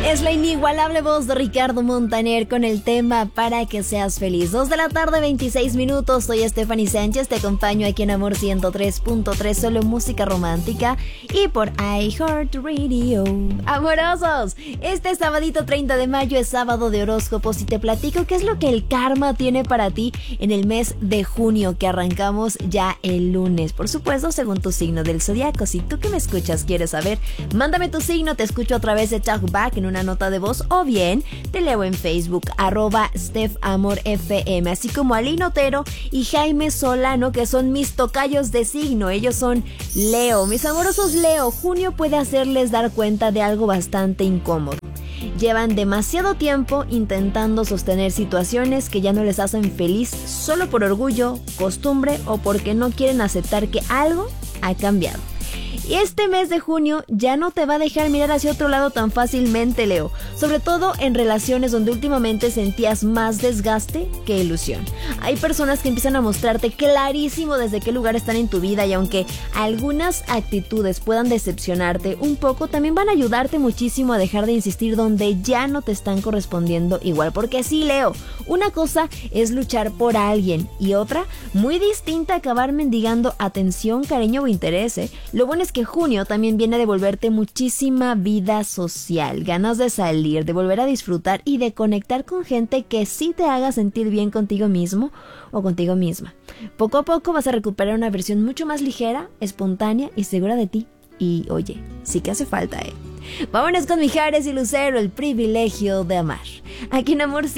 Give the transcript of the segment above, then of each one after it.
Es la inigualable voz de Ricardo Montaner con el tema Para que seas feliz. 2 de la tarde, 26 minutos. Soy Stephanie Sánchez, te acompaño aquí en Amor 103.3, solo música romántica, y por iHeartRadio. Amorosos, este sabadito 30 de mayo es sábado de horóscopos y te platico qué es lo que el karma tiene para ti en el mes de junio, que arrancamos ya el lunes. Por supuesto, según tu signo del zodiaco. Si tú que me escuchas quieres saber, mándame tu signo, te escucho a través de Talkback en una nota de voz, o bien te leo en Facebook, @StephAmorFM, así como Aline Otero y Jaime Solano, que son mis tocayos de signo. Ellos son Leo. Mis amorosos Leo, junio puede hacerles dar cuenta de algo bastante incómodo. Llevan demasiado tiempo intentando sostener situaciones que ya no les hacen feliz solo por orgullo, costumbre o porque no quieren aceptar que algo ha cambiado. Y este mes de junio ya no te va a dejar mirar hacia otro lado tan fácilmente, Leo. Sobre todo en relaciones donde últimamente sentías más desgaste que ilusión. Hay personas que empiezan a mostrarte clarísimo desde qué lugar están en tu vida, y aunque algunas actitudes puedan decepcionarte un poco, también van a ayudarte muchísimo a dejar de insistir donde ya no te están correspondiendo igual. Porque sí, Leo, una cosa es luchar por alguien y otra, muy distinta, acabar mendigando atención, cariño o interés. Lo bueno es que junio también viene a devolverte muchísima vida social, ganas de salir, de volver a disfrutar y de conectar con gente que sí te haga sentir bien contigo mismo o contigo misma. Poco a poco vas a recuperar una versión mucho más ligera, espontánea y segura de ti. Y oye, sí que hace falta, Vámonos con Mijares y Lucero, El privilegio de amar. Aquí en Amor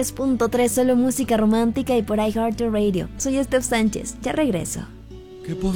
103.3, solo música romántica, y por iHeartRadio. Soy Steph Sánchez, ya regreso. ¿Qué